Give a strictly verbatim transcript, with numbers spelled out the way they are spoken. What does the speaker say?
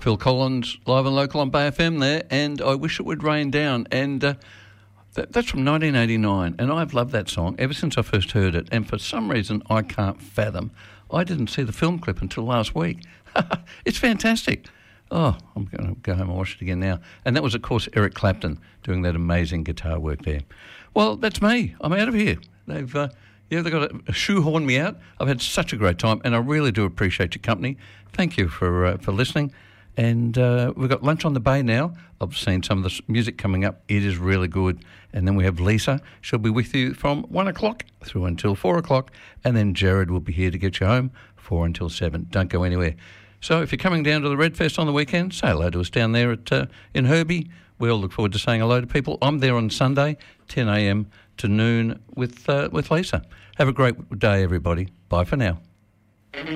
Phil Collins, live and local on Bay F M there, and I Wish It Would Rain Down. And uh, that, that's from nineteen eighty-nine, and I've loved that song ever since I first heard it. And for some reason, I can't fathom, I didn't see the film clip until last week. It's fantastic. Oh, I'm going to go home and watch it again now. And that was, of course, Eric Clapton doing that amazing guitar work there. Well, that's me. I'm out of here. They've... Uh, Yeah, they've got to shoehorn me out. I've had such a great time, and I really do appreciate your company. Thank you for uh, for listening. And uh, we've got Lunch on the Bay now. I've seen some of the music coming up. It is really good. And then we have Lisa. She'll be with you from one o'clock through until four o'clock. And then Jared will be here to get you home, four until seven. Don't go anywhere. So if you're coming down to the Red Fest on the weekend, say hello to us down there at uh, in Herbie. We all look forward to saying hello to people. I'm there on Sunday, ten a.m. to noon with uh, with Lisa. Have a great day, everybody. Bye for now.